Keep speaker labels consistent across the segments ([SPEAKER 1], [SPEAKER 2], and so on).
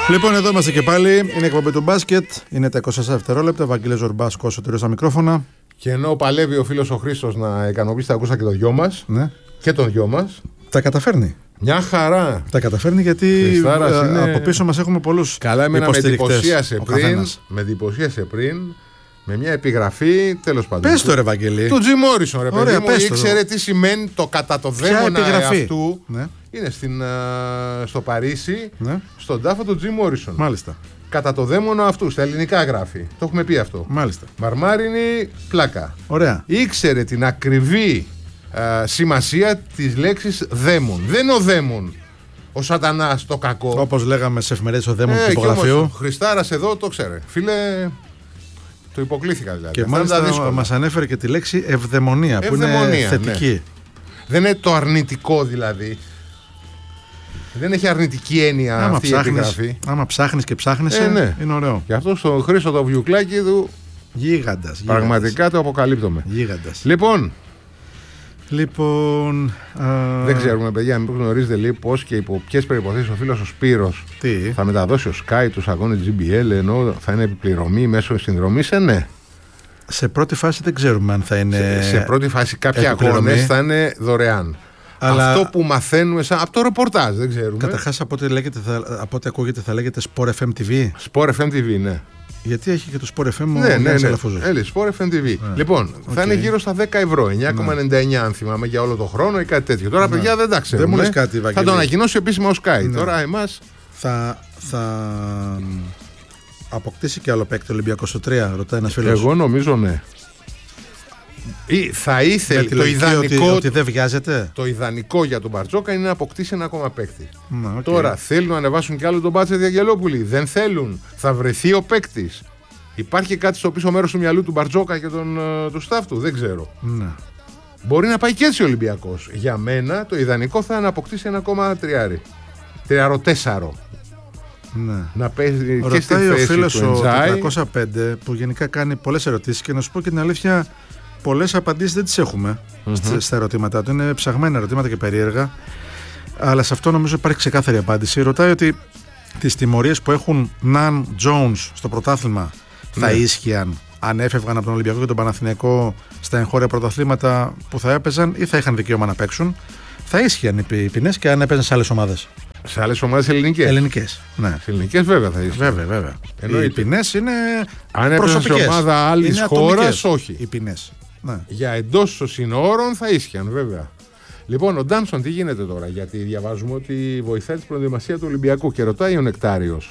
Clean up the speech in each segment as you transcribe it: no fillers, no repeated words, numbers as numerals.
[SPEAKER 1] Λοιπόν, εδώ είμαστε και πάλι. Είναι εκπομπή του μπάσκετ. Είναι τα 24 δευτερόλεπτα. Βαγγέλης Ζορμπάς, Κώστας Σωτήριος στα μικρόφωνα.
[SPEAKER 2] Και ενώ παλεύει ο φίλος ο Χρήστος να ικανοποιήσει τα ακούσα και το δυο μας.
[SPEAKER 1] Ναι.
[SPEAKER 2] Και τον δυο μας.
[SPEAKER 1] Τα καταφέρνει.
[SPEAKER 2] Μια χαρά.
[SPEAKER 1] Τα καταφέρνει γιατί είναι... από πίσω μας έχουμε πολλούς.
[SPEAKER 2] Καλά, εμένα με εντυπωσίασε πριν. Με μια επιγραφή, τέλος πάντων.
[SPEAKER 1] Πες το ρε Βαγγέλη.
[SPEAKER 2] Του Τζι Μόρισον, ρε παιδί μου. Ήξερε τι σημαίνει το κατά το δαίμονα αυτού. Ναι. Είναι στο Παρίσι, ναι. Στον τάφο του Τζι Μόρισον.
[SPEAKER 1] Μάλιστα.
[SPEAKER 2] Κατά το δαίμονα αυτού, στα ελληνικά γράφει. Το έχουμε πει αυτό.
[SPEAKER 1] Μάλιστα.
[SPEAKER 2] Μαρμάρινη πλάκα.
[SPEAKER 1] Ωραία.
[SPEAKER 2] Ήξερε την ακριβή σημασία της λέξης δαίμον. Δεν είναι ο δαίμον. Ο σατανάς, το κακό.
[SPEAKER 1] Όπως λέγαμε σε εφημερίδες, ο δαίμον του τυπογραφείου.
[SPEAKER 2] Ο Χριστάρας εδώ το ξέρε. Φίλε. Το υποκλήθηκα δηλαδή.
[SPEAKER 1] Και μάλιστα μας ανέφερε και τη λέξη ευδαιμονία, που είναι θετική. Ναι.
[SPEAKER 2] Δεν είναι το αρνητικό δηλαδή. Δεν έχει αρνητική έννοια αυτή η επιγραφή.
[SPEAKER 1] Άμα ψάχνεις και ψάχνεσαι,
[SPEAKER 2] ναι. Είναι ωραίο. Γι' αυτό στον Χρήστο το βιουκλάκι του.
[SPEAKER 1] Γίγαντας.
[SPEAKER 2] Πραγματικά το αποκαλύπτουμε.
[SPEAKER 1] Γίγαντας.
[SPEAKER 2] Λοιπόν, δεν ξέρουμε, παιδιά, μήπως γνωρίζετε λίγο πώς και υπό ποιες περιποθέσεις ο φίλος ο Σπύρος θα μεταδώσει ο Sky τους αγώνες GBL, ενώ θα είναι επιπληρωμή μέσω συνδρομής, ναι.
[SPEAKER 1] Σε πρώτη φάση δεν ξέρουμε αν θα είναι.
[SPEAKER 2] Σε πρώτη φάση κάποιοι αγώνες θα είναι δωρεάν. Αλλά... Αυτό που μαθαίνουμε από το ρεπορτάζ, δεν ξέρουμε.
[SPEAKER 1] Καταρχάς, από ό,τι ακούγεται, θα λέγεται Sport FM TV.
[SPEAKER 2] Sport FM TV, ναι.
[SPEAKER 1] Γιατί έχει και το Sport FM
[SPEAKER 2] ναι. Sport FM TV. Λοιπόν, θα είναι γύρω στα 10 ευρώ, 9,99 αν θυμάμαι για όλο το χρόνο ή κάτι τέτοιο. Τώρα, παιδιά, δεν τα ξέρουμε.
[SPEAKER 1] Δεν μου λες κάτι, Βαγγέλη.
[SPEAKER 2] Θα το ανακοινώσει επίσημα ο Sky. Τώρα, εμάς.
[SPEAKER 1] Θα αποκτήσει και άλλο παίκτη Ολυμπιακός στο 3, ρωτάει ένας φίλος.
[SPEAKER 2] Εγώ νομίζω ναι. Ή θα ήθελε
[SPEAKER 1] το ιδανικό. Ότι δεν βιάζεται.
[SPEAKER 2] Το ιδανικό για τον Μπαρτζόκα είναι να αποκτήσει ένα ακόμα παίκτη. Τώρα θέλουν να ανεβάσουν κι άλλο τον μπάτσετ για Αγγελόπουλη. Δεν θέλουν. Θα βρεθεί ο παίκτης. Υπάρχει κάτι στο πίσω μέρος του μυαλού του Μπαρτζόκα και του staff του. Δεν ξέρω.
[SPEAKER 1] Ναι.
[SPEAKER 2] Μπορεί να πάει και έτσι ο Ολυμπιακός. Για μένα το ιδανικό θα είναι να αποκτήσει ένα ακόμα τριάρι. Τριάρο-τέσσαρο.
[SPEAKER 1] Ναι.
[SPEAKER 2] Να παίζει και στη
[SPEAKER 1] θέση
[SPEAKER 2] ο
[SPEAKER 1] φίλος
[SPEAKER 2] του Εντζάι.
[SPEAKER 1] Ο 405 που γενικά κάνει πολλές ερωτήσεις και να σου πω και την αλήθεια, πολλές απαντήσεις δεν τις έχουμε στα ερωτήματά του. Είναι ψαγμένα ερωτήματα και περίεργα. Αλλά σε αυτό νομίζω υπάρχει ξεκάθαρη απάντηση. Ρωτάει ότι τις τιμωρίες που έχουν Ναν Jones στο πρωτάθλημα θα ίσχυαν αν έφευγαν από τον Ολυμπιακό και τον Παναθηναϊκό στα εγχώρια πρωταθλήματα που θα έπαιζαν ή θα είχαν δικαίωμα να παίξουν. Θα ίσχυαν οι ποινές και αν έπαιζαν σε άλλες ομάδες.
[SPEAKER 2] Σε άλλες ομάδες ελληνικές.
[SPEAKER 1] Ελληνικές, ναι.
[SPEAKER 2] Σε ελληνικές βέβαια θα ίσχυαν.
[SPEAKER 1] Βέβαια. Οι ποινές είναι
[SPEAKER 2] αν έπαιζαν σε ομάδα άλλης χώρας, όχι.
[SPEAKER 1] Οι ποινές. Ναι.
[SPEAKER 2] Για εντός των συνόρων θα ίσχυαν, βέβαια. Λοιπόν, ο Ντάνσον τι γίνεται τώρα, γιατί διαβάζουμε ότι βοηθάει την προετοιμασία του Ολυμπιακού και ρωτάει ο Νεκτάριος.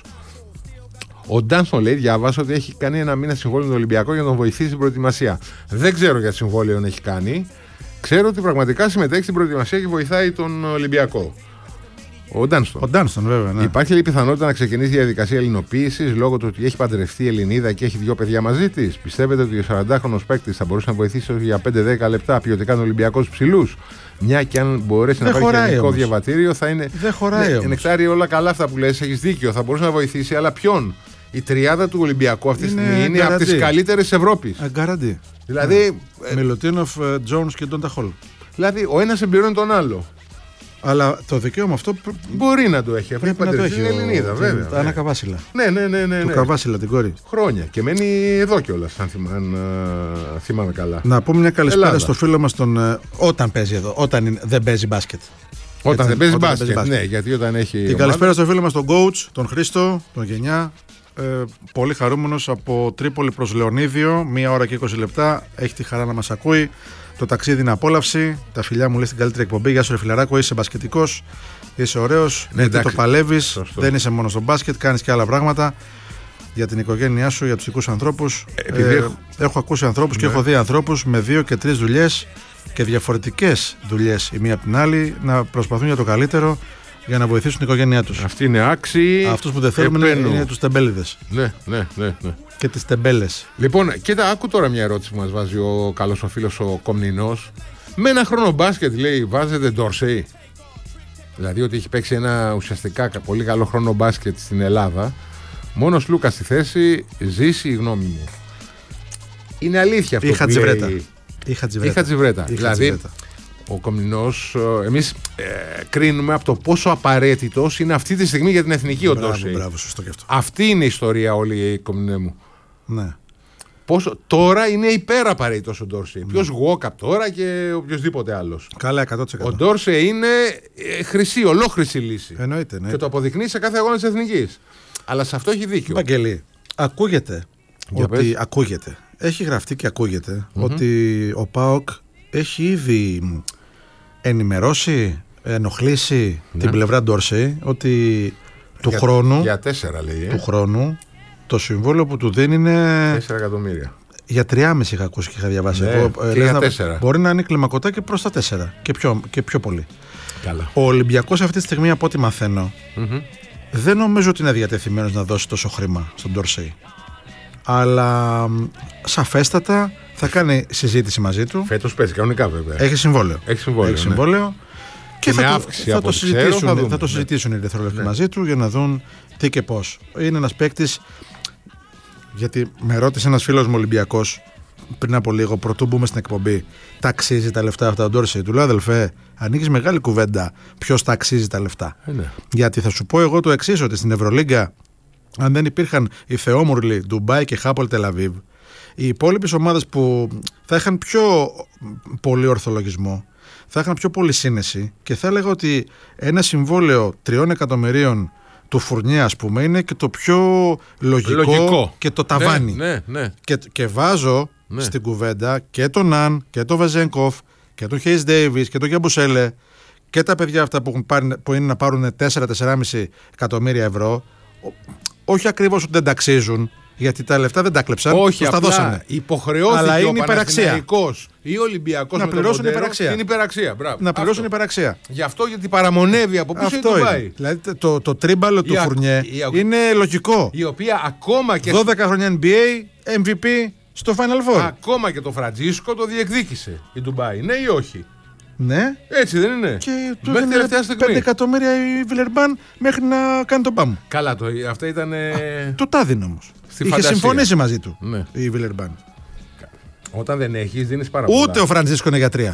[SPEAKER 2] Ο Ντάνσον λέει, διαβάζω ότι έχει κάνει ένα μήνα συμβόλαιο με τον Ολυμπιακό για να τον βοηθήσει στην προετοιμασία. Δεν ξέρω για συμβόλαιο έχει κάνει. Ξέρω ότι πραγματικά συμμετέχει στην προετοιμασία και βοηθάει τον Ολυμπιακό. Ο
[SPEAKER 1] Ντάνστον, βέβαια. Ναι.
[SPEAKER 2] Υπάρχει η πιθανότητα να ξεκινήσει η διαδικασία ελληνοποίησης λόγω του ότι έχει παντρευτεί η Ελληνίδα και έχει 2 παιδιά μαζί της. Πιστεύετε ότι ο 40χρονος παίκτης θα μπορούσε να βοηθήσει για 5-10 λεπτά ποιοτικά τον Ολυμπιακό στους ψηλούς? Μια και αν μπορέσει να πάρει γενικό διαβατήριο θα είναι.
[SPEAKER 1] Δεν χωράει.
[SPEAKER 2] Νεκτάρι, όλα καλά αυτά που λες, έχεις δίκιο. Θα μπορούσε να βοηθήσει, αλλά ποιον? Η τριάδα του Ολυμπιακού αυτή τη στιγμή είναι από τις καλύτερες Ευρώπης.
[SPEAKER 1] Αγκαραντί.
[SPEAKER 2] Δηλαδή.
[SPEAKER 1] Μιλουτίνοφ, Τζόουνς και Ντόντα Χολ.
[SPEAKER 2] Δηλαδή, ο ένας εμπειρώνει τον άλλο.
[SPEAKER 1] Αλλά το δικαίωμα αυτό
[SPEAKER 2] μπορεί να το έχει.
[SPEAKER 1] Πρέπει να το έχει.
[SPEAKER 2] Είναι Ελληνίδα, βέβαια.
[SPEAKER 1] Άννα Καβάσιλα.
[SPEAKER 2] Ναι.
[SPEAKER 1] Του Καβάσιλα, την κόρη.
[SPEAKER 2] Χρόνια. Και μένει εδώ κιόλας, αν θυμάμαι καλά.
[SPEAKER 1] Να πούμε μια καλησπέρα στο φίλο μας τον. Όταν παίζει εδώ. Όταν δεν παίζει μπάσκετ.
[SPEAKER 2] Όταν δεν παίζει μπάσκετ. Ναι, γιατί όταν έχει.
[SPEAKER 1] Την καλησπέρα στο φίλο μας τον coach, τον Χρήστο, τον Γενιά. Πολύ χαρούμενος από Τρίπολη προς Λεωνίδιο. 1 ώρα και 20 λεπτά. Έχει τη χαρά να μας ακούει. Το ταξίδι είναι απόλαυση. Τα φιλιά μου λέει στην καλύτερη εκπομπή. Γεια σου, ρε φιλαράκο. Είσαι μπασκετικός. Είσαι ωραίος. Ναι, γιατί το παλεύεις. Δεν είσαι μόνο στο μπάσκετ. Κάνεις και άλλα πράγματα για την οικογένειά σου, για τους δικούς ανθρώπους. Έχω ακούσει ανθρώπους και έχω δει ανθρώπους με 2 και 3 δουλειές και διαφορετικές δουλειές η μία από την άλλη να προσπαθούν για το καλύτερο για να βοηθήσουν την οικογένειά τους.
[SPEAKER 2] Αυτοί είναι άξιοι.
[SPEAKER 1] Αυτούς που δεν θέλουμε είναι τους τεμπέληδες.
[SPEAKER 2] Ναι.
[SPEAKER 1] Και τις τεμπέλες.
[SPEAKER 2] Λοιπόν, κοίτα, άκου τώρα μια ερώτηση που μας βάζει ο καλός ο φίλος ο Κομνηνός. Με ένα χρόνο μπάσκετ, λέει, βάζετε Ντορσέι. Δηλαδή ότι έχει παίξει ένα ουσιαστικά πολύ καλό χρόνο μπάσκετ στην Ελλάδα. Μόνος Λούκας στη θέση, ζήσει η γνώμη μου. Είναι αλήθεια αυτό που λέει.
[SPEAKER 1] Είχα Τζιβρέτα.
[SPEAKER 2] Δηλαδή, Ο Κομνηνός, εμείς κρίνουμε από το πόσο απαραίτητος είναι αυτή τη στιγμή για την εθνική ο Ντόρσεϊ.
[SPEAKER 1] Μπράβο, σωστό και αυτό.
[SPEAKER 2] Αυτή είναι η ιστορία όλη η Κομνηνέ μου.
[SPEAKER 1] Ναι.
[SPEAKER 2] Πόσο, τώρα είναι υπεραπαραίτητος ο Ντόρσεϊ. Ποιος Walkup τώρα και οποιοδήποτε άλλος.
[SPEAKER 1] Καλά, 100%.
[SPEAKER 2] Ο Ντόρσεϊ είναι χρυσή, ολόχρυση λύση.
[SPEAKER 1] Εννοείται.
[SPEAKER 2] Και το αποδεικνύει σε κάθε αγώνα της εθνικής. Αλλά σε αυτό έχει δίκιο.
[SPEAKER 1] Βαγγέλη, ακούγεται ότι. Ακούγεται. Έχει γραφτεί και ακούγεται ότι ο ΠΑΟΚ έχει ήδη ενημερώσει, ενοχλήσει την πλευρά Ντόρσεϊ ότι του χρόνου.
[SPEAKER 2] Για 4 λέει.
[SPEAKER 1] Του χρόνου το συμβόλαιο που του δίνει είναι.
[SPEAKER 2] 4 εκατομμύρια.
[SPEAKER 1] Για 3,5 είχα ακούσει και είχα διαβάσει.
[SPEAKER 2] Ναι,
[SPEAKER 1] εγώ,
[SPEAKER 2] και για 4.
[SPEAKER 1] Μπορεί να είναι κλιμακωτά και προς τα 4 και πιο πολύ.
[SPEAKER 2] Καλά.
[SPEAKER 1] Ο Ολυμπιακός αυτή τη στιγμή, από ό,τι μαθαίνω, δεν νομίζω ότι είναι διατεθειμένος να δώσει τόσο χρήμα στον Ντόρσεϊ. Αλλά σαφέστατα θα κάνει συζήτηση μαζί του.
[SPEAKER 2] Φέτος παίζει κανονικά βέβαια.
[SPEAKER 1] Έχει συμβόλαιο.
[SPEAKER 2] Έχει συμβόλαιο.
[SPEAKER 1] Και θα το συζητήσουν οι ερυθρόλευκοι μαζί του για να δουν τι και πώς. Είναι ένας παίκτης. Γιατί με ρώτησε ένας φίλος μου Ολυμπιακός πριν από λίγο, πρωτού μπούμε στην εκπομπή, τα αξίζει τα λεφτά αυτά ο Ντόρσεϊ? Του λέω, αδελφέ, ανοίγεις μεγάλη κουβέντα ποιος τα αξίζει τα λεφτά. Γιατί θα σου πω εγώ το εξής, ότι στην Ευρωλίγκα, αν δεν υπήρχαν οι θεόμουρλοι Ντουμπάι και Χάπολ Τελαβίβ, οι υπόλοιπες ομάδες που θα είχαν πιο πολύ ορθολογισμό, θα είχαν πιο πολύ σύνεση, και θα έλεγα ότι ένα συμβόλαιο 3 εκατομμυρίων του Φουρνιέ, ας πούμε, είναι και το πιο λογικό. Και το ταβάνι.
[SPEAKER 2] Ναι.
[SPEAKER 1] Και βάζω στην κουβέντα και τον Ναν και τον Βεζένκοφ και τον Χέις Ντέιβις και τον Γιαμπουσέλε και τα παιδιά αυτά που είναι να πάρουν 4-4,5 εκατομμύρια ευρώ. Όχι ακριβώς ότι δεν τα αξίζουν, γιατί τα λεφτά δεν τα κλέψαν.
[SPEAKER 2] Όχι,
[SPEAKER 1] τα δώσανε.
[SPEAKER 2] Υποχρεώθηκε
[SPEAKER 1] αλλά είναι
[SPEAKER 2] ο Παναθηναϊκός ή ο Ολυμπιακός
[SPEAKER 1] να πληρώσουν υπεραξία.
[SPEAKER 2] Την υπεραξία. Μπράβο.
[SPEAKER 1] Να πληρώσουν υπεραξία.
[SPEAKER 2] Γι' αυτό, γιατί παραμονεύει από πίσω η Ντουμπάι.
[SPEAKER 1] Δηλαδή το τρίμπαλο του Φουρνιέ είναι λογικό.
[SPEAKER 2] Η οποία ακόμα και
[SPEAKER 1] 12 χρόνια NBA, MVP στο Final Four.
[SPEAKER 2] Ακόμα και το Φραντζίσκο το διεκδίκησε η Ντουμπάι. Ναι ή όχι?
[SPEAKER 1] Ναι.
[SPEAKER 2] Έτσι δεν είναι?
[SPEAKER 1] Και του έδινε 5 εκατομμύρια η Βιλερμπάν μέχρι να κάνει τον πάμ.
[SPEAKER 2] Καλά, αυτά ήταν.
[SPEAKER 1] Το τάδινε όμως. Είχε συμφωνήσει μαζί του η Βιλερμπάν.
[SPEAKER 2] Όταν δεν έχεις, δίνεις πάρα πολλά.
[SPEAKER 1] Ούτε ο Φραντζίσκο είναι για 3.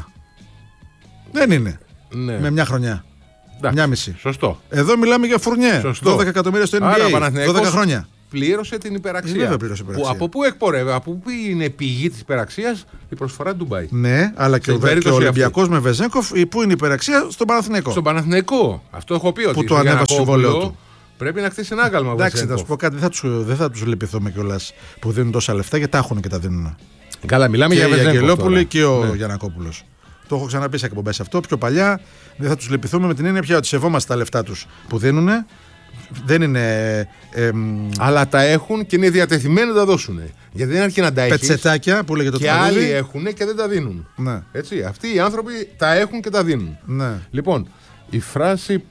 [SPEAKER 1] Δεν είναι.
[SPEAKER 2] Ναι.
[SPEAKER 1] Με μια χρονιά. Μια μισή.
[SPEAKER 2] Σωστό.
[SPEAKER 1] Εδώ μιλάμε για Φουρνιέ. 12 εκατομμύρια στο NBA. 12 χρόνια.
[SPEAKER 2] Πλήρωσε την υπεραξία. Από πού εκπορεύει, από πού είναι πηγή της υπεραξίας? Η προσφορά του Ντουμπάι.
[SPEAKER 1] Ναι, αλλά και ο Ολυμπιακός με Βεζένκοφ, πού είναι η υπεραξία? Στον Παναθηναϊκό.
[SPEAKER 2] Στον Παναθηναϊκό. Αυτό έχω πει, ότι
[SPEAKER 1] που το ανέβασε το συμβόλαιο του.
[SPEAKER 2] Πρέπει να χτίσει ένα άγαλμα.
[SPEAKER 1] Εντάξει, θα σου πω κάτι, δεν θα τους λυπηθούμε κιόλας που δίνουν τόσα λεφτά, γιατί τα έχουν και τα δίνουν.
[SPEAKER 2] Καλά, μιλάμε για Βεζένκοφ.
[SPEAKER 1] Και η Αγγελόπουλη και ο Γιαννακόπουλος. Το έχω ξαναπεί σε εκπομπές αυτό. Πιο παλιά δεν θα τους λυπηθούμε, με την έννοια πια ότι σεβόμαστε τα λεφτά τους που δίνουν. Δεν είναι.
[SPEAKER 2] Αλλά τα έχουν και είναι διατεθειμένοι να τα δώσουν. Γιατί δεν αρκεί να τα έχεις.
[SPEAKER 1] Πετσετάκια που λέγεται το
[SPEAKER 2] και
[SPEAKER 1] τραγούδι.
[SPEAKER 2] άλλοι έχουν και δεν τα δίνουν.
[SPEAKER 1] Ναι.
[SPEAKER 2] Έτσι, αυτοί οι άνθρωποι τα έχουν και τα δίνουν.
[SPEAKER 1] Ναι.
[SPEAKER 2] Λοιπόν, η φράση.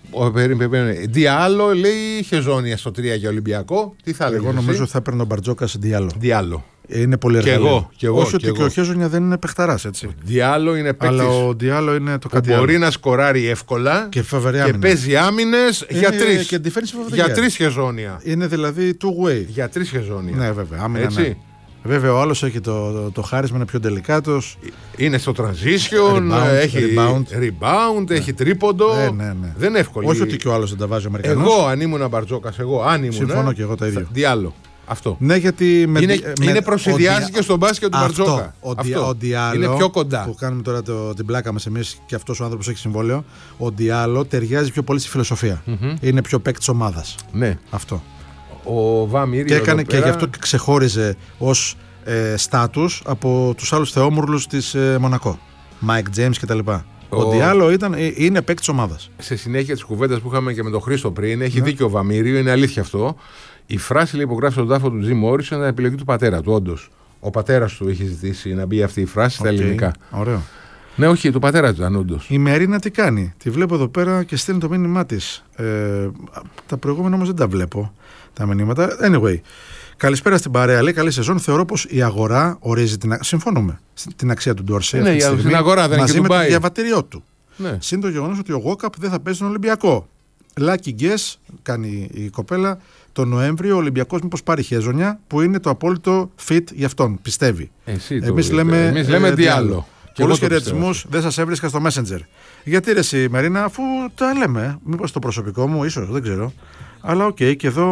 [SPEAKER 2] Διάλο λέει Χεζόνια στο 3 για Ολυμπιακό. Τι θα λέγαμε?
[SPEAKER 1] Εγώ νομίζω ότι θα έπαιρνε ο Μπαρτζόκας Διάλο. Είναι πολύ εργαλείο. Όχι ότι και ο Χέζονια δεν είναι παιχταράς, έτσι.
[SPEAKER 2] Διάλο είναι παίκτης.
[SPEAKER 1] Αλλά ο Διάλο είναι το κάτι άλλο.
[SPEAKER 2] Μπορεί να σκοράρει εύκολα
[SPEAKER 1] και
[SPEAKER 2] παίζει άμυνες για 3. Για 3 Χεζόνια.
[SPEAKER 1] Είναι δηλαδή two way.
[SPEAKER 2] Για 3 Χεζόνια.
[SPEAKER 1] Ναι, βέβαια. Άμυνα, έτσι. Ναι. Βέβαια, ο άλλος έχει το χάρισμα, είναι πιο τελικάτος.
[SPEAKER 2] Είναι στο transition, έχει rebound, έχει τρίποντο.
[SPEAKER 1] Ναι.
[SPEAKER 2] Δεν είναι εύκολο.
[SPEAKER 1] Όχι ότι και ο άλλος δεν τα βάζει ο Αμερικανός.
[SPEAKER 2] Εγώ, αν ήμουν Μπαρτζόκας,
[SPEAKER 1] συμφωνώ και εγώ το ίδιο.
[SPEAKER 2] Διάλο. Αυτό.
[SPEAKER 1] Ναι, γιατί
[SPEAKER 2] είναι προσυδειάζει και στον μπάσκετ του Μπαρτζόκα.
[SPEAKER 1] Ο Διάλο,
[SPEAKER 2] είναι πιο κοντά.
[SPEAKER 1] Που κάνουμε τώρα την πλάκα μας εμείς και αυτός ο άνθρωπος έχει συμβόλαιο. Ο Διάλο ταιριάζει πιο πολύ στη φιλοσοφία. Είναι πιο παίκτης ομάδας.
[SPEAKER 2] Ναι.
[SPEAKER 1] Αυτό.
[SPEAKER 2] Ο Βαμίριο.
[SPEAKER 1] Και έκανε και γι' αυτό και ξεχώριζε ως στάτους από τους άλλους θεόμουρλους της Μονακό. Μάικ Τζέιμς κτλ. Ο Διάλο είναι παίκτης ομάδας.
[SPEAKER 2] Σε συνέχεια της κουβέντας που είχαμε και με τον Χρήστο πριν, έχει δίκιο ο Βαμίριο, είναι αλήθεια αυτό. Η φράση λέει, που γράφει στον τάφο του Τζιμ Μόρισον ήταν επιλογή του πατέρα του, όντως. Ο πατέρας του είχε ζητήσει να μπει αυτή η φράση στα ελληνικά.
[SPEAKER 1] Ωραίο.
[SPEAKER 2] Ναι, όχι, του πατέρα του ήταν όντως.
[SPEAKER 1] Η Μερίνα τι κάνει? Τη βλέπω εδώ πέρα και στέλνει το μήνυμά της. Τα προηγούμενα όμως δεν τα βλέπω, τα μηνύματα. Anyway, καλησπέρα στην παρέα. Λέει, καλή σεζόν. Θεωρώ πως η αγορά ορίζει συμφωνούμε, την αξία του Ντόρσεϊ.
[SPEAKER 2] Ναι, στην αγορά δεν είναι και
[SPEAKER 1] μαζί με το διαβατήριό του.
[SPEAKER 2] Ναι.
[SPEAKER 1] Συν το γεγονός ότι ο Walkup δεν θα παίζει στον Ολυμπιακό. Lucky guess, κάνει η κοπέλα, το Νοέμβριο ο Ολυμπιακός μήπως πάρει Χέζονια, που είναι το απόλυτο fit για αυτόν, πιστεύει.
[SPEAKER 2] Εμείς λέμε Διάλο.
[SPEAKER 1] Πολλούς χαιρετισμούς, δεν σας έβρισκα στο Messenger. Γιατί ρε εσύ Μαρίνα, αφού τα λέμε, μήπως το προσωπικό μου, ίσως, δεν ξέρω. Αλλά οκ, και εδώ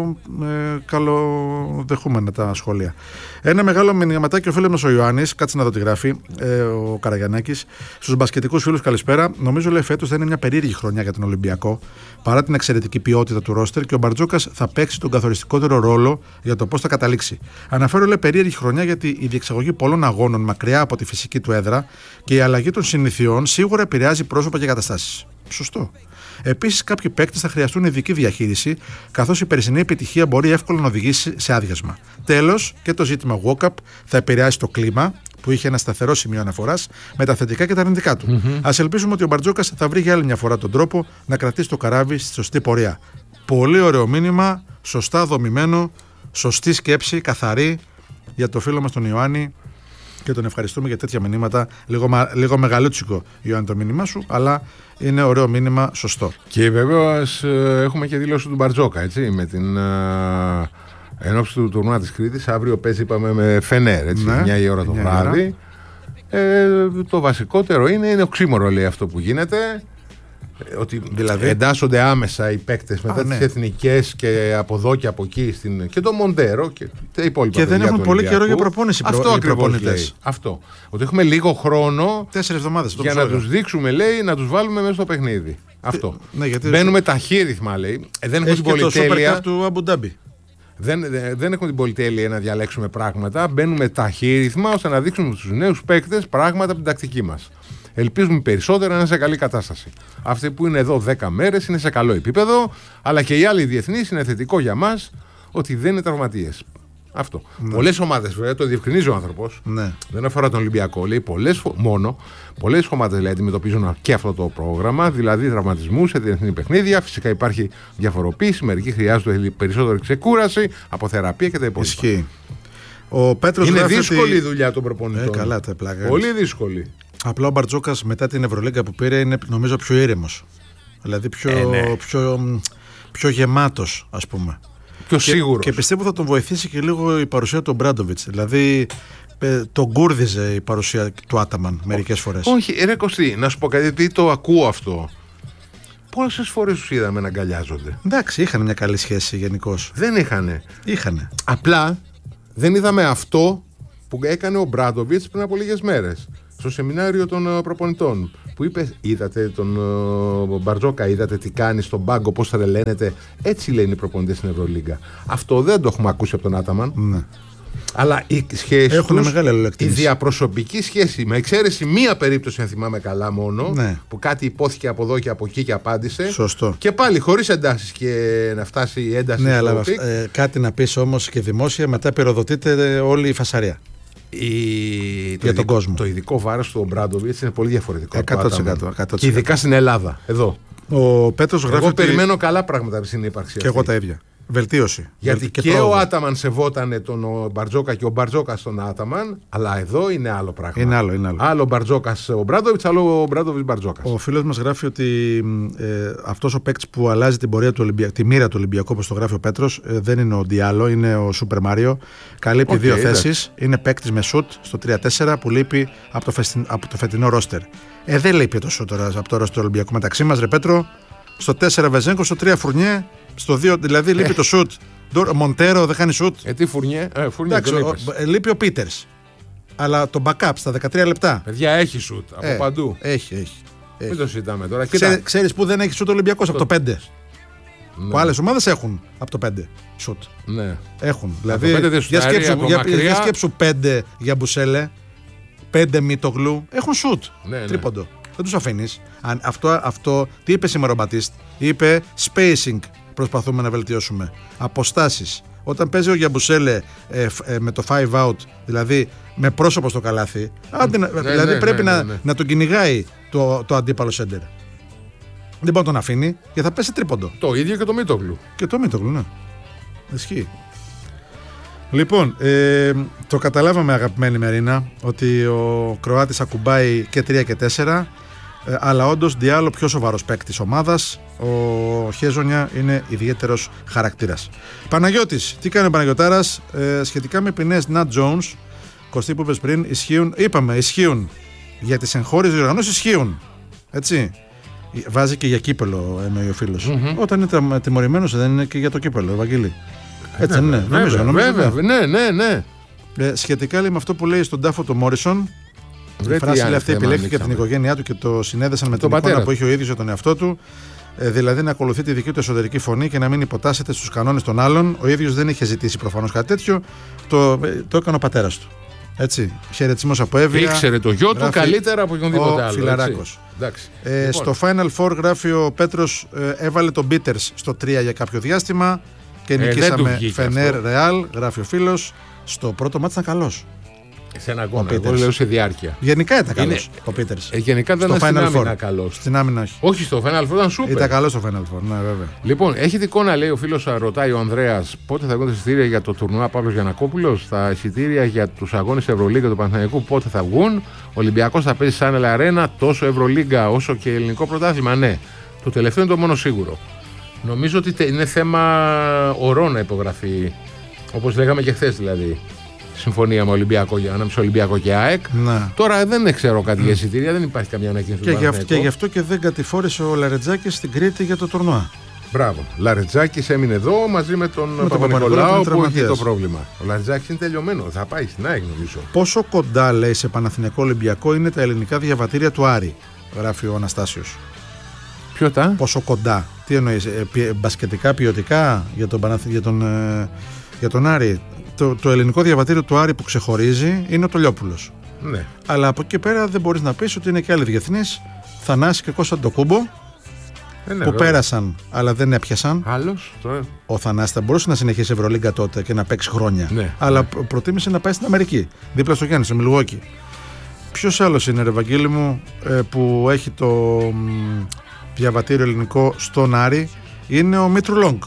[SPEAKER 1] καλοδεχούμενα τα σχόλια. Ένα μεγάλο μηνυματάκι ο φίλος μας ο Ιωάννης, κάτσε να δω τι γράφει, ο Καραγιαννάκης. Στους μπασκετικούς φίλους, καλησπέρα. Νομίζω λέει φέτος θα είναι μια περίεργη χρονιά για τον Ολυμπιακό, παρά την εξαιρετική ποιότητα του ρόστερ, και ο Μπαρτζόκας θα παίξει τον καθοριστικότερο ρόλο για το πώς θα καταλήξει. Αναφέρω λέει περίεργη χρονιά γιατί η διεξαγωγή πολλών αγώνων μακριά από τη φυσική του έδρα και η αλλαγή των συνηθιών σίγουρα επηρεάζει πρόσωπα και καταστάσεις. Σωστό. Επίσης, κάποιοι παίκτες θα χρειαστούν ειδική διαχείριση, καθώς η περσινή επιτυχία μπορεί εύκολα να οδηγήσει σε άδειασμα. Τέλος, και το ζήτημα walk-up θα επηρεάσει το κλίμα, που είχε ένα σταθερό σημείο αναφοράς, με τα θετικά και τα αρνητικά του. Ας ελπίσουμε ότι ο Μπαρτζόκας θα βρει για άλλη μια φορά τον τρόπο να κρατήσει το καράβι στη σωστή πορεία. Πολύ ωραίο μήνυμα, σωστά δομημένο, σωστή σκέψη, καθαρή για το φίλο μας τον Ιωάννη. Και τον ευχαριστούμε για τέτοια μηνύματα. Λίγο μεγαλούτσικο, Ιωάννη, το μήνυμά σου, αλλά είναι ωραίο μήνυμα, σωστό.
[SPEAKER 2] Και βέβαια έχουμε και δήλωση του Μπαρτζόκα, έτσι, με την ενόψη του τουρνουά της Κρήτης. Αύριο παίζει, είπαμε, με Φενέρ, έτσι, 9 η ώρα το βράδυ. Το βασικότερο είναι οξύμορο, λέει, αυτό που γίνεται. Ότι δηλαδή εντάσσονται άμεσα οι παίκτες μετά τις εθνικές και από εδώ και από εκεί και το Μοντέρο και τα υπόλοιπα.
[SPEAKER 1] Και δεν έχουν πολύ καιρό για προπόνηση.
[SPEAKER 2] Αυτό ακριβώς λέει. Αυτό. Ότι έχουμε λίγο χρόνο
[SPEAKER 1] 4 εβδομάδες
[SPEAKER 2] για να τους δείξουμε, λέει, να τους βάλουμε μέσα στο παιχνίδι. Αυτό.
[SPEAKER 1] Γιατί
[SPEAKER 2] μπαίνουμε ταχύρυθμα, λέει. Δεν έχουμε την πολυτέλεια
[SPEAKER 1] του Αμπουντάμπι.
[SPEAKER 2] Δεν έχουμε την πολυτέλεια να διαλέξουμε πράγματα. Μπαίνουμε ταχύρυθμα ώστε να δείξουμε στους νέους παίκτες πράγματα από την τακτική μας. Ελπίζουμε περισσότερο να είναι σε καλή κατάσταση. Αυτοί που είναι εδώ 10 μέρες είναι σε καλό επίπεδο, αλλά και οι άλλοι διεθνείς είναι θετικό για μας ότι δεν είναι τραυματίες. Αυτό. Ναι. Πολλές ομάδες, βέβαια, το διευκρινίζει ο άνθρωπος. Ναι. Δεν αφορά τον Ολυμπιακό. Λέει πολλές ομάδες λέει, αντιμετωπίζουν και αυτό το πρόγραμμα, δηλαδή τραυματισμούς σε διεθνή παιχνίδια. Φυσικά υπάρχει διαφοροποίηση. Μερικοί χρειάζονται περισσότερη ξεκούραση, αποθεραπεία και τα υπόλοιπα.
[SPEAKER 1] Ισχύει. Ο Πέτρος
[SPEAKER 2] είναι δύσκολη η δουλειά των προπονητών.
[SPEAKER 1] Καλά, τα πλάκα.
[SPEAKER 2] Πολύ δύσκολη.
[SPEAKER 1] Απλά ο Μπαρτζόκας μετά την Ευρωλίγκα που πήρε είναι νομίζω πιο ήρεμος. Δηλαδή πιο γεμάτος, ας πούμε.
[SPEAKER 2] Πιο σίγουρος.
[SPEAKER 1] Και πιστεύω θα τον βοηθήσει και λίγο η παρουσία του Μπράντοβιτς. Δηλαδή τον κούρδιζε η παρουσία του Άταμαν μερικές φορές.
[SPEAKER 2] Όχι, ρε Κωστή, να σου πω κάτι, γιατί το ακούω αυτό. Πόσες φορές τους είδαμε να αγκαλιάζονται.
[SPEAKER 1] Εντάξει, είχαν μια καλή σχέση γενικώς.
[SPEAKER 2] Δεν είχανε.
[SPEAKER 1] Είχανε.
[SPEAKER 2] Απλά δεν είδαμε αυτό που έκανε ο Μπράντοβιτς πριν από λίγες μέρες. Στο σεμινάριο των προπονητών που είπε, είδατε τον Μπαρτζόκα, είδατε τι κάνει στον πάγκο, πώς τρελαίνεται. Έτσι λένε οι προπονητές στην Ευρωλίγκα. Αυτό δεν το έχουμε ακούσει από τον Άταμαν.
[SPEAKER 1] Ναι.
[SPEAKER 2] Αλλά η σχέση τους, η διαπροσωπική σχέση, με εξαίρεση μία περίπτωση, αν θυμάμαι καλά μόνο, ναι, που κάτι υπόθηκε από εδώ και από εκεί και απάντησε.
[SPEAKER 1] Σωστό.
[SPEAKER 2] Και πάλι χωρίς εντάσεις και να φτάσει η ένταση.
[SPEAKER 1] Ναι, αλλά κάτι να πεις όμως και δημόσια, μετά πυροδοτείται όλη η φασαρία. Για τον κόσμο.
[SPEAKER 2] Το ειδικό βάρος του Μπράντοβιτς είναι πολύ διαφορετικό.
[SPEAKER 1] 100%.
[SPEAKER 2] Και ειδικά στην Ελλάδα. Εδώ.
[SPEAKER 1] Ο Πέτρος γράφει.
[SPEAKER 2] Εγώ περιμένω καλά πράγματα από την συνύπαρξη.
[SPEAKER 1] Και εγώ τα ίδια. Βελτίωση.
[SPEAKER 2] Γιατί και ο Άταμαν σεβότανε τον Μπαρτζόκα και ο Μπαρτζόκας τον Άταμαν, αλλά εδώ είναι άλλο πράγμα.
[SPEAKER 1] Είναι άλλο.
[SPEAKER 2] Άλλο Μπαρτζόκας ο Μπράντοβιτς, άλλο ο Μπράντοβιτς Μπαρτζόκας.
[SPEAKER 1] Ο φίλος μας γράφει ότι αυτός ο παίκτης που αλλάζει την πορεία του Ολυμπιακού, τη μοίρα του Ολυμπιακού, όπως το γράφει ο Πέτρος, δεν είναι ο Ντιάλο, είναι ο Σούπερ Μάριο. Καλύπτει δύο θέσεις. Είναι παίκτης με σουτ στο 3-4 που λείπει από το φετινό ρόστερ. Δεν λείπει το σουτ τώρα από το ρόστερ του Ολυμπιακού μεταξύ μας, ρε Πέτρο. Στο 4 Βεζέγκο, στο 3 Φουρνιέ, στο 2 δηλαδή λείπει το σουτ. Μοντέρο δεν χάνει σουτ.
[SPEAKER 2] Τι Φουρνιέ,
[SPEAKER 1] εντάξει, λείπει ο Πίτερς. Αλλά το backup στα 13 λεπτά.
[SPEAKER 2] Παιδιά, έχει σουτ από παντού.
[SPEAKER 1] Έχει.
[SPEAKER 2] Μην το συζητάμε τώρα.
[SPEAKER 1] Ξέρεις που δεν έχει σουτ ο Ολυμπιακός από το 5. Ναι. Που άλλες ομάδες έχουν από το 5 σουτ.
[SPEAKER 2] Ναι.
[SPEAKER 1] Έχουν. Δηλαδή, για σκέψου 5 για Μπουσέλε, 5 Μητογλου, έχουν σουτ.
[SPEAKER 2] Ναι.
[SPEAKER 1] Τρίποντο. Δεν τους αφήνεις. Αυτό τι είπε σήμερα ο Μπατίστ? Είπε spacing προσπαθούμε να βελτιώσουμε. Αποστάσεις. Όταν παίζει ο Γιαμπουσέλε με το 5 out, δηλαδή με πρόσωπο στο καλάθι, δηλαδή πρέπει να τον κυνηγάει το αντίπαλο σέντερ. Δεν μπορεί να τον αφήνει και θα πέσει τρίποντο.
[SPEAKER 2] Το ίδιο και το Μήτογλου.
[SPEAKER 1] Και το Μήτογλου, ναι. Ισχύει. Λοιπόν, το καταλάβαμε αγαπημένη Μερίνα ότι ο Κροάτης ακουμπάει και 3 και 4, αλλά όντως διάλο πιο σοβαρός παίκτης ομάδας. Ο Χέζονια είναι ιδιαίτερος χαρακτήρας. Παναγιώτης, τι κάνει ο Παναγιωτάρας σχετικά με ποινές Nat Jones, Κωστή που είπες πριν, ισχύουν Για τις εγχώριες διοργανώσεις ισχύουν. Έτσι. Βάζει και για κύπελο, εννοεί ο φίλος. Όταν είναι τιμωρημένος, δεν είναι και για το κύπελο, Ευαγγέλη. Έτσι δεν είναι. Νομίζω.
[SPEAKER 2] Ναι.
[SPEAKER 1] Σχετικά λέει με αυτό που λέει στον τάφο του Μόρισον. Η φράση λέει αυτή επιλέχθηκε από την οικογένειά του και το συνέδεσαν με την εικόνα που είχε ο ίδιος για τον εαυτό του. Δηλαδή να ακολουθεί τη δική του εσωτερική φωνή και να μην υποτάσσεται στους κανόνες των άλλων. Ο ίδιος δεν είχε ζητήσει προφανώς κάτι τέτοιο. Το έκανε ο πατέρας του. Έτσι. Χαιρετισμός από Εύβοια.
[SPEAKER 2] Ήξερε το γιο του καλύτερα από οποιονδήποτε άλλο.
[SPEAKER 1] Φιλαράκος. Στο Final Four γράφει ο Πέτρος, έβαλε τον Peters στο 3 για κάποιο διάστημα και νικήσαμε Φενέρ Ρεάλ, γράφει ο φίλος. Στο πρώτο μάτς ήταν καλός.
[SPEAKER 2] Σε ένα αγώνα, εγώ λέω σε διάρκεια.
[SPEAKER 1] Γενικά ήταν καλός ο Πίτερς.
[SPEAKER 2] Γενικά δεν ήταν στην άμυνα καλός.
[SPEAKER 1] Στην άμυνα όχι.
[SPEAKER 2] Όχι, στο Final Four ήταν σούπερ.
[SPEAKER 1] Ήταν καλός στο Final Four, ναι, βέβαια.
[SPEAKER 2] Λοιπόν, έχετε εικόνα, λέει ο φίλος, ρωτάει ο Ανδρέας, πότε θα βγουν τα εισιτήρια για το τουρνουά Παύλος Γιαννακόπουλος, τα εισιτήρια για τους αγώνες Ευρωλίγκα του Παναθηναϊκού πότε θα βγουν. Ο Ολυμπιακός θα παίζει σαν Αρένα τόσο Ευρωλίγκα όσο και ελληνικό πρωτάθλημα. Ναι, το τελευταίο είναι το μόνο σίγουρο. Νομίζω ότι είναι θέμα ωρών να υπογραφεί, όπως λέγαμε και χθες δηλαδή. Συμφωνία με Ολυμπιακό, ανάμεσα Ολυμπιακό και ΑΕΚ. Να. Τώρα δεν ξέρω κάτι για εισιτήρια, δεν υπάρχει καμιά ανακοίνωση.
[SPEAKER 1] Και γι' αυτό και δεν κατηφόρησε ο Λαρετζάκης στην Κρήτη για το τουρνουά.
[SPEAKER 2] Μπράβο. Λαρετζάκης έμεινε εδώ μαζί με τον Παπα-Νικολάου που έχει το πρόβλημα. Ο Λαρετζάκης είναι τελειωμένο. Θα πάει στην ΑΕΚ, νομίζω.
[SPEAKER 1] Πόσο κοντά, λέει, σε Παναθηναϊκό Ολυμπιακό είναι τα ελληνικά διαβατήρια του Άρη, γράφει ο Αναστάσιος.
[SPEAKER 2] Ποιο τα?
[SPEAKER 1] Πόσο κοντά. Τι εννοείς, μπασκετικά, ποιοτικά για τον Άρη. Το ελληνικό διαβατήριο του Άρη που ξεχωρίζει είναι ο Τολιόπουλος.
[SPEAKER 2] Ναι.
[SPEAKER 1] Αλλά από εκεί πέρα δεν μπορείς να πεις ότι είναι και άλλοι διεθνείς. Θανάση και Κώστα Ντοκούμπο που πέρασαν αλλά δεν έπιασαν.
[SPEAKER 2] Άλλος.
[SPEAKER 1] Ο Θανάσης θα μπορούσε να συνεχίσει Ευρωλίγκα τότε και να παίξει χρόνια. Ναι. Αλλά προτίμησε να πάει στην Αμερική. Δίπλα στο Γιάννη, στο Μιλγουόκι. Ποιος άλλος είναι, ρε Βαγγέλη μου, που έχει το διαβατήριο ελληνικό στον Άρη? Είναι ο Μήτρου Λόγκ.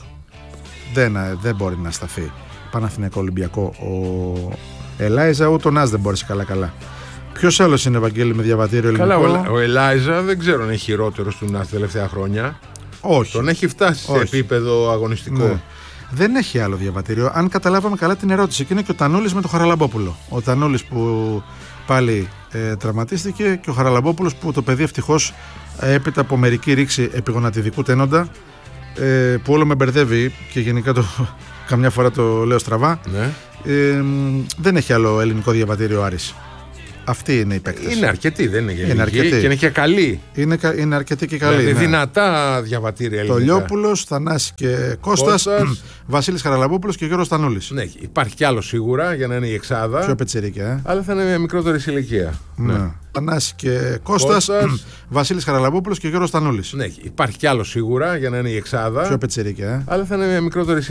[SPEAKER 1] Δεν μπορεί να σταθεί Παναθηναϊκό Ολυμπιακό ο Ελάιζα, ούτε ο Νας δεν μπόρεσε καλά. Ποιος άλλος είναι, Ευαγγέλη, με διαβατήριο ελληνικό?
[SPEAKER 2] Καλά, ο Ελάιζα δεν ξέρω αν είναι χειρότερος του Νας τα τελευταία χρόνια.
[SPEAKER 1] Όχι.
[SPEAKER 2] Τον έχει φτάσει σε επίπεδο αγωνιστικό.
[SPEAKER 1] Ναι. Δεν έχει άλλο διαβατήριο. Αν καταλάβαμε καλά την ερώτηση, και είναι και ο Τανούλης με τον Χαραλαμπόπουλο. Ο Τανούλης που πάλι τραυματίστηκε και ο Χαραλαμπόπουλος που το παιδί ευτυχώς έπειτα από μερική ρήξη επιγονατιδικού τένοντα, που όλο με μπερδεύει και γενικά καμιά φορά το λέω στραβά.
[SPEAKER 2] Ναι.
[SPEAKER 1] Δεν έχει άλλο ελληνικό διαβατήριο Άρης. Αυτή είναι η παίκτες.
[SPEAKER 2] Είναι αρκετή, δεν είναι γενική. Και είναι και καλή.
[SPEAKER 1] Είναι αρκετή και καλή.
[SPEAKER 2] Δηλαδή δυνατά διαβατήρια ελληνικά.
[SPEAKER 1] Τολιόπουλος, Θανάση και Κώστας, Βασίλης Χαραλαμπόπουλος και Γιώργος Τανούλης.
[SPEAKER 2] Ναι, υπάρχει κι άλλο σίγουρα για να είναι η εξάδα.
[SPEAKER 1] Πιο πετσερίκια.
[SPEAKER 2] Αλλά θα είναι μια μικρότερη ηλικία.
[SPEAKER 1] Ναι. Θανάση και Κώστας, Βασίλης Χαραλαμπόπουλος και Γιώργος Τανούλης.
[SPEAKER 2] Ναι, υπάρχει κι άλλο σίγουρα για να είναι η εξάδα.
[SPEAKER 1] Πιο πετσερίκια.
[SPEAKER 2] Αλλά θα είναι μια μικρότερη